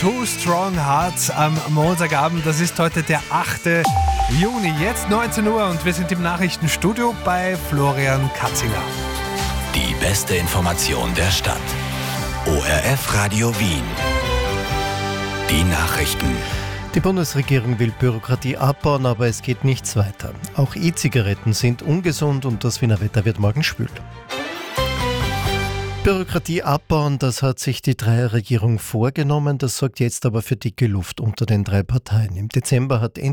Two Strong Hearts am Montagabend. Das ist heute der 8. Juni, jetzt 19 Uhr und wir sind im Nachrichtenstudio bei Florian Katzinger. Die beste Information der Stadt. ORF Radio Wien. Die Nachrichten. Die Bundesregierung will Bürokratie abbauen, aber es geht nichts weiter. Auch E-Zigaretten sind ungesund und das Wiener Wetter wird morgen schwül. Bürokratie abbauen, das hat sich die Dreierregierung vorgenommen. Das sorgt jetzt aber für dicke Luft unter den drei Parteien. Im Dezember hat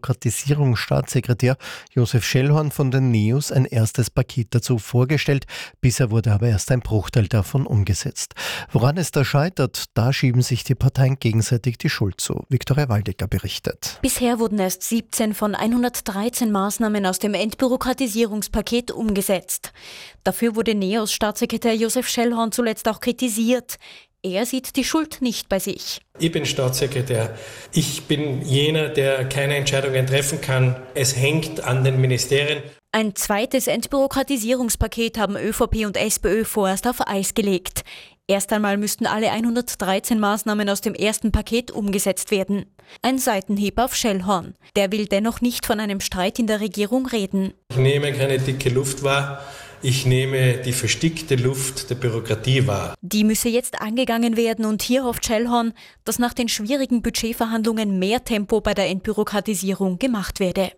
Entbürokratisierungsstaatssekretär Josef Schellhorn von den NEOS ein erstes Paket dazu vorgestellt. Bisher wurde aber erst ein Bruchteil davon umgesetzt. Woran es da scheitert, da schieben sich die Parteien gegenseitig die Schuld zu. Viktoria Waldecker berichtet. Bisher wurden erst 17 von 113 Maßnahmen aus dem Entbürokratisierungspaket umgesetzt. Dafür wurde NEOS-Staatssekretär Josef Schellhorn zuletzt auch kritisiert. Er sieht die Schuld nicht bei sich. Ich bin Staatssekretär. Ich bin jener, der keine Entscheidungen treffen kann. Es hängt an den Ministerien. Ein zweites Entbürokratisierungspaket haben ÖVP und SPÖ vorerst auf Eis gelegt. Erst einmal müssten alle 113 Maßnahmen aus dem ersten Paket umgesetzt werden. Ein Seitenhieb auf Schellhorn. Der will dennoch nicht von einem Streit in der Regierung reden. Ich nehme keine dicke Luft wahr. Ich nehme die verstickte Luft der Bürokratie wahr. Die müsse jetzt angegangen werden und hier hofft Schellhorn, dass nach den schwierigen Budgetverhandlungen mehr Tempo bei der Entbürokratisierung gemacht werde.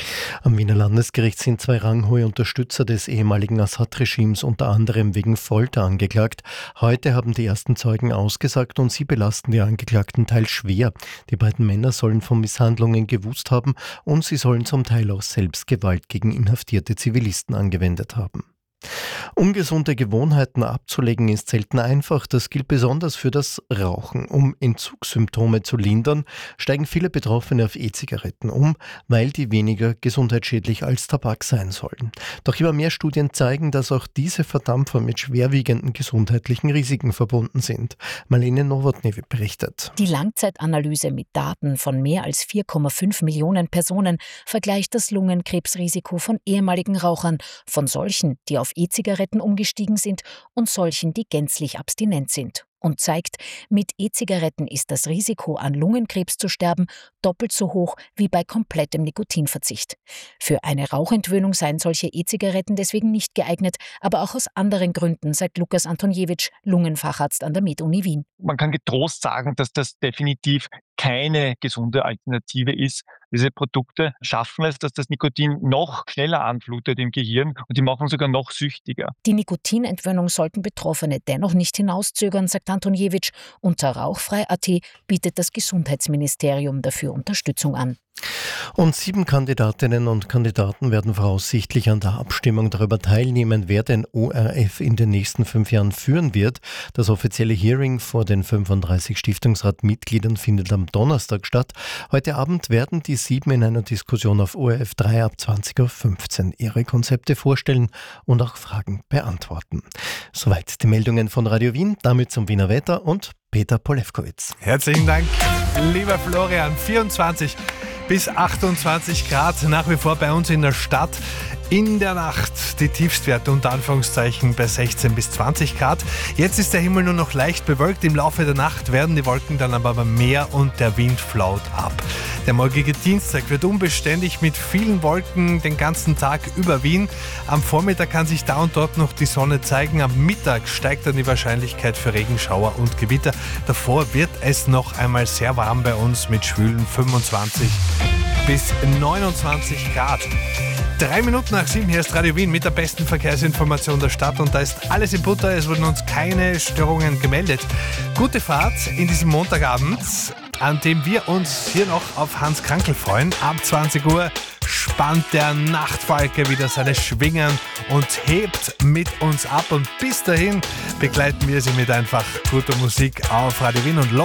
Am Wiener Landesgericht sind 2 ranghohe Unterstützer des ehemaligen Assad-Regimes unter anderem wegen Folter angeklagt. Heute haben die ersten Zeugen ausgesagt und sie belasten die Angeklagten teils schwer. Die beiden Männer sollen von Misshandlungen gewusst haben und sie sollen zum Teil auch selbst Gewalt gegen inhaftierte Zivilisten angewendet haben. Ungesunde Gewohnheiten abzulegen ist selten einfach. Das gilt besonders für das Rauchen. Um Entzugssymptome zu lindern, steigen viele Betroffene auf E-Zigaretten um, weil die weniger gesundheitsschädlich als Tabak sein sollen. Doch immer mehr Studien zeigen, dass auch diese Verdampfer mit schwerwiegenden gesundheitlichen Risiken verbunden sind. Marlene Nowotny berichtet. Die Langzeitanalyse mit Daten von mehr als 4,5 Millionen Personen vergleicht das Lungenkrebsrisiko von ehemaligen Rauchern, von solchen, die auf E-Zigaretten umgestiegen sind und solchen, die gänzlich abstinent sind. Und zeigt, mit E-Zigaretten ist das Risiko, an Lungenkrebs zu sterben, doppelt so hoch wie bei komplettem Nikotinverzicht. Für eine Rauchentwöhnung seien solche E-Zigaretten deswegen nicht geeignet, aber auch aus anderen Gründen, sagt Lukas Antoniewicz, Lungenfacharzt an der Med-Uni Wien. Man kann getrost sagen, dass das definitiv keine gesunde Alternative ist. Diese Produkte schaffen es, dass das Nikotin noch schneller anflutet im Gehirn und die machen sogar noch süchtiger. Die Nikotinentwöhnung sollten Betroffene dennoch nicht hinauszögern, sagt Antoniewicz. Unter Rauchfrei.at bietet das Gesundheitsministerium dafür Unterstützung an. Und 7 Kandidatinnen und Kandidaten werden voraussichtlich an der Abstimmung darüber teilnehmen, wer den ORF in den nächsten 5 Jahren führen wird. Das offizielle Hearing vor den 35 Stiftungsratmitgliedern findet am Donnerstag statt. Heute Abend werden die 7 in einer Diskussion auf ORF 3 ab 20.15 Uhr ihre Konzepte vorstellen und auch Fragen beantworten. Soweit die Meldungen von Radio Wien, damit zum Wiener Wetter und Peter Polewkowitz. Herzlichen Dank, lieber Florian. 24 bis 28 Grad nach wie vor bei uns in der Stadt. In der Nacht die Tiefstwerte unter Anführungszeichen bei 16 bis 20 Grad. Jetzt ist der Himmel nur noch leicht bewölkt. Im Laufe der Nacht werden die Wolken dann aber mehr und der Wind flaut ab. Der morgige Dienstag wird unbeständig mit vielen Wolken den ganzen Tag über Wien. Am Vormittag kann sich da und dort noch die Sonne zeigen. Am Mittag steigt dann die Wahrscheinlichkeit für Regenschauer und Gewitter. Davor wird es noch einmal sehr warm bei uns mit schwülen 25 bis 29 Grad. 3 Minuten nach 7, hier ist Radio Wien mit der besten Verkehrsinformation der Stadt und da ist alles in Butter, es wurden uns keine Störungen gemeldet. Gute Fahrt in diesem Montagabend, an dem wir uns hier noch auf Hans Krankl freuen. Ab 20 Uhr spannt der Nachtfalke wieder seine Schwingen und hebt mit uns ab und bis dahin begleiten wir Sie mit einfach guter Musik auf Radio Wien und